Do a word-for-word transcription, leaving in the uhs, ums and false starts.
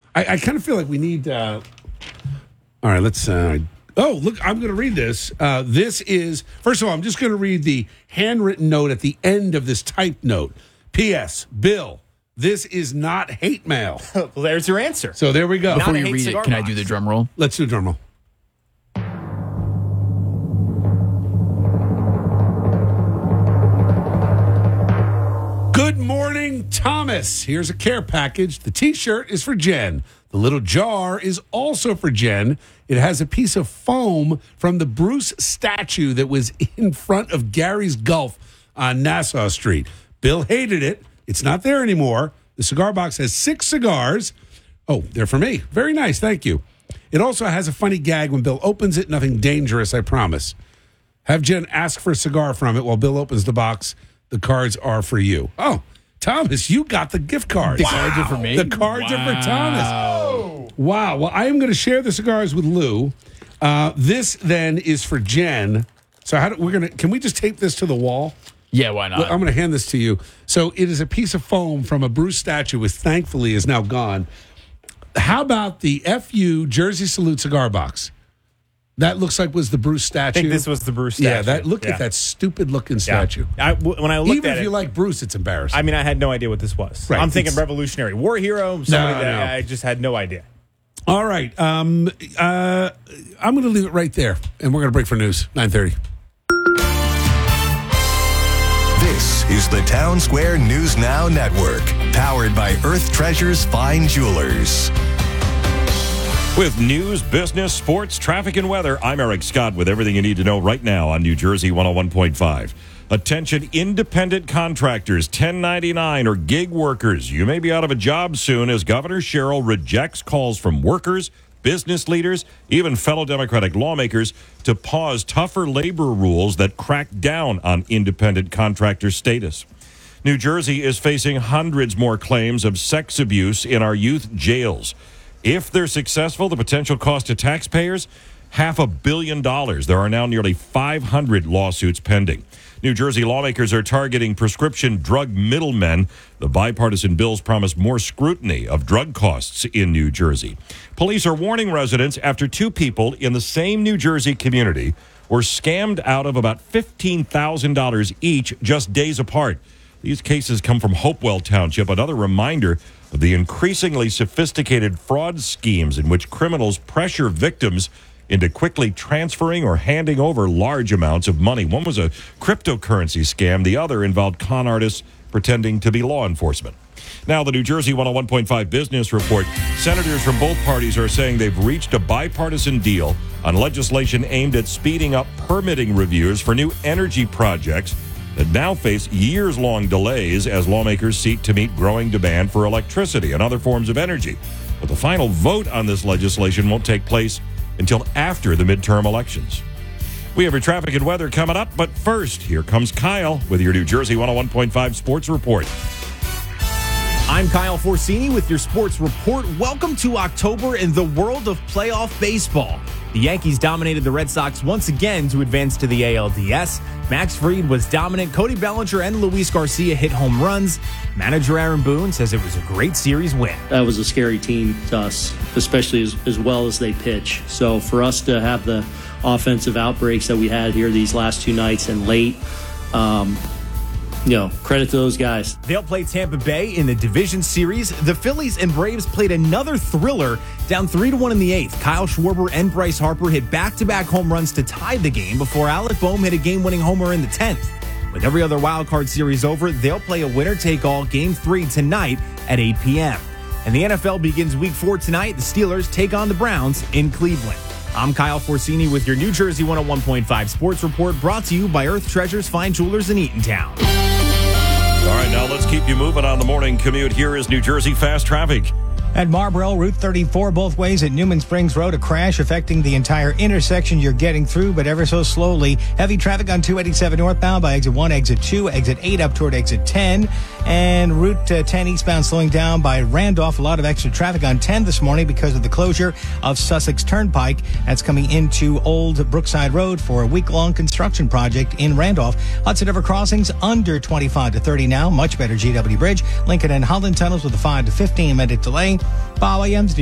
I, I kind of feel like we need. Uh, all right, let's. Uh, oh, look, I'm going to read this. Uh, this is first of all, I'm just going to read the handwritten note at the end of this typed note. P S. Bill, this is not hate mail. Well, there's your answer. So there we go. Before Not a you hate read it, cigar can I box. do the drum roll? Let's do a drum roll. Good morning, Thomas. Here's a care package. The T-shirt is for Jen. The little jar is also for Jen. It has a piece of foam from the Bruce statue that was in front of Gary's Gulf on Nassau Street. Bill hated it. It's not there anymore. The cigar box has six cigars. Oh, they're for me. Very nice. Thank you. It also has a funny gag when Bill opens it. Nothing dangerous, I promise. Have Jen ask for a cigar from it while Bill opens the box. The cards are for you. Oh, Thomas, you got the gift cards. The cards are for me? The cards are for Thomas. Wow. Well, I am going to share the cigars with Lou. Uh, this then is for Jen. So how do, we're going to? Can we just tape this to the wall? Yeah, why not? Well, I'm going to hand this to you. So it is a piece of foam from a Bruce statue, which thankfully is now gone. How about the F U Jersey Salute cigar box? That looks like was the Bruce statue. I think this was the Bruce statue. Yeah, that look Yeah. at that stupid looking Yeah. statue. I, w- when I looked Even at if it, you like Bruce, it's embarrassing. I mean, I had no idea what this was. Right, I'm thinking it's- Revolutionary War hero. Somebody No, that no. I just had no idea. All right. Um, uh, I'm going to leave it right there, and we're going to break for news. nine thirty. This is the Town Square News Now Network, powered by Earth Treasures Fine Jewelers. With news, business, sports, traffic, and weather, I'm Eric Scott with everything you need to know right now on New Jersey one oh one point five. Attention independent contractors, ten ninety-nine or gig workers. You may be out of a job soon as Governor Sherrill rejects calls from workers, business leaders, even fellow Democratic lawmakers to pause tougher labor rules that crack down on independent contractor status. New Jersey is facing hundreds more claims of sex abuse in our youth jails. If they're successful, the potential cost to taxpayers, half a billion dollars. There are now nearly five hundred lawsuits pending. New Jersey lawmakers are targeting prescription drug middlemen. The bipartisan bills promise more scrutiny of drug costs in New Jersey. Police are warning residents after two people in the same New Jersey community were scammed out of about fifteen thousand dollars each just days apart. These cases come from Hopewell Township, another reminder of the increasingly sophisticated fraud schemes in which criminals pressure victims into quickly transferring or handing over large amounts of money. One was a cryptocurrency scam. The other involved con artists pretending to be law enforcement. Now, the New Jersey one oh one point five Business Report. Senators from both parties are saying they've reached a bipartisan deal on legislation aimed at speeding up permitting reviews for new energy projects that now face years-long delays as lawmakers seek to meet growing demand for electricity and other forms of energy. But the final vote on this legislation won't take place until after the midterm elections. We have your traffic and weather coming up, but first, here comes Kyle with your New Jersey one oh one point five Sports Report. I'm Kyle Forsini with your sports report. Welcome to October in the world of playoff baseball. The Yankees dominated the Red Sox once again to advance to the A L D S. Max Fried was dominant. Cody Bellinger and Luis Garcia hit home runs. Manager Aaron Boone says it was a great series win. That was a scary team to us, especially as, as well as they pitch. So for us to have the offensive outbreaks that we had here these last two nights and late, um, you know, credit to those guys. They'll play Tampa Bay in the division series. The Phillies and Braves played another thriller, down three to one in the eighth. Kyle Schwarber and Bryce Harper hit back-to-back home runs to tie the game before Alec Boehm hit a game-winning homer in the tenth. With every other wildcard series over, they'll play a winner-take-all Game three tonight at eight p.m. And the N F L begins Week four tonight. The Steelers take on the Browns in Cleveland. I'm Kyle Forsini with your New Jersey one oh one point five Sports Report, brought to you by Earth Treasures Fine Jewelers in Eatontown. All right, now let's keep you moving on the morning commute. Here is New Jersey Fast Traffic. At Marlboro, Route thirty-four, both ways at Newman Springs Road, a crash affecting the entire intersection. You're getting through, but ever so slowly. Heavy traffic on two eighty-seven northbound by exit one, exit two, exit eight up toward exit ten. And Route uh, ten eastbound slowing down by Randolph. A lot of extra traffic on ten this morning because of the closure of Sussex Turnpike. That's coming into Old Brookside Road for a week-long construction project in Randolph. Hudson River crossings under twenty-five to thirty now. Much better G W Bridge. Lincoln and Holland tunnels with a five to fifteen minute delay. Bob Williams.